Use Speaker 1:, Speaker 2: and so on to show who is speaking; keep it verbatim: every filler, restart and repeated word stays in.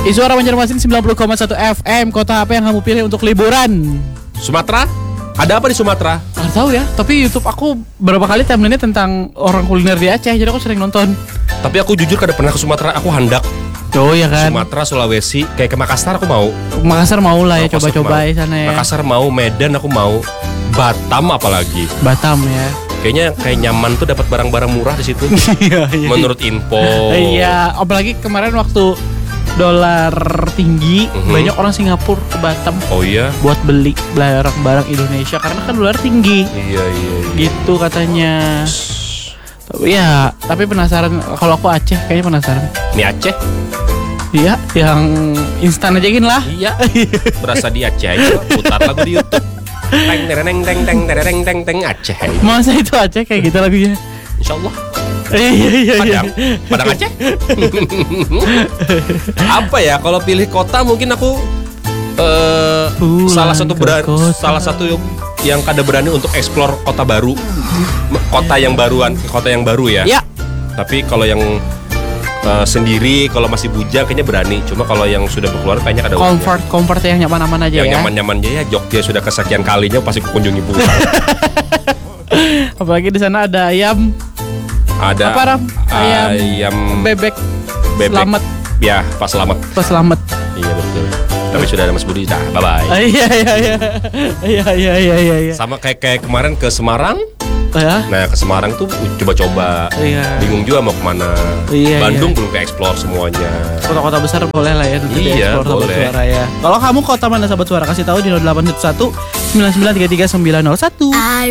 Speaker 1: Suara Banjarmasin sembilan puluh koma satu F M. Kota apa yang kamu pilih untuk liburan?
Speaker 2: Sumatera? Ada apa di Sumatera?
Speaker 1: Nggak tahu ya, tapi YouTube aku beberapa kali timeline-nya tentang orang kuliner di Aceh, jadi aku sering nonton.
Speaker 2: Tapi aku jujur kada pernah ke Sumatera, aku handak.
Speaker 1: Oh ya kan.
Speaker 2: Sumatera, Sulawesi, kayak ke Makassar aku mau.
Speaker 1: Makassar mau lah ya,
Speaker 2: Makassar
Speaker 1: coba-coba
Speaker 2: mau.
Speaker 1: di sana ya.
Speaker 2: Makassar mau, Medan aku mau, Batam apalagi.
Speaker 1: Batam ya.
Speaker 2: Kayaknya kayak nyaman tuh dapat barang-barang murah di situ.
Speaker 1: Iya, iya.
Speaker 2: Menurut info.
Speaker 1: Iya, apalagi kemarin waktu dolar tinggi,
Speaker 2: Mhm.
Speaker 1: banyak orang Singapura ke Batam
Speaker 2: Oh iya.
Speaker 1: buat beli barang-barang Indonesia karena kan dolar tinggi.
Speaker 2: Iya iya. iya.
Speaker 1: Gitu katanya. Tapi ya, tapi penasaran kalau aku Aceh kayaknya penasaran.
Speaker 2: Ini Aceh?
Speaker 1: Iya, yang instan aja gini lah.
Speaker 2: Iya. Berasa di Aceh aja. Putar lagu di YouTube. Teng tereng teng teng tereng teng teng Aceh.
Speaker 1: Masa itu Aceh kayak gitu lagunya?
Speaker 2: Insyaallah.
Speaker 1: Iya iya iya.
Speaker 2: Padang, Padang Aceh. Apa ya? Kalau pilih kota mungkin aku eh
Speaker 1: Pulang
Speaker 2: salah satu
Speaker 1: ke
Speaker 2: berani,
Speaker 1: kota.
Speaker 2: salah satu yang kada berani untuk explore kota baru, kota yang baruan, kota yang baru ya.
Speaker 1: Ya.
Speaker 2: Tapi kalau yang eh, sendiri, kalau masih bujang kayaknya berani. Cuma kalau yang sudah berkeluarga kayaknya kada
Speaker 1: Comfort, comfort yang nyaman-aman aja
Speaker 2: yang
Speaker 1: ya.
Speaker 2: nyaman-nyamannya ya Jogja sudah kesekian kalinya pasti kunjungi pulang.
Speaker 1: Apalagi di sana ada ayam,
Speaker 2: Ada
Speaker 1: Apa, Ram? Ayam
Speaker 2: ayam
Speaker 1: bebek,
Speaker 2: bebek.
Speaker 1: selamat,
Speaker 2: Ya, pas selamat.
Speaker 1: pas selamat.
Speaker 2: Iya betul. Tapi sudah ada Mas Budi, dah, bye bye.
Speaker 1: Ah, iya iya iya iya iya iya iya iya.
Speaker 2: Sama kayak kayak kemarin ke Semarang.
Speaker 1: Ya.
Speaker 2: Nah ke Semarang tuh coba-coba.
Speaker 1: Iya.
Speaker 2: Bingung juga mau kemana.
Speaker 1: Iya,
Speaker 2: Bandung
Speaker 1: iya.
Speaker 2: belum ke explore semuanya.
Speaker 1: Kota-kota besar boleh lah ya untuk
Speaker 2: Iya,
Speaker 1: dieksplor Sobat
Speaker 2: boleh.
Speaker 1: Suara ya. Kalau kamu kota mana Sobat Suara, kasih tahu di nol delapan satu satu sembilan sembilan tiga tiga sembilan nol satu.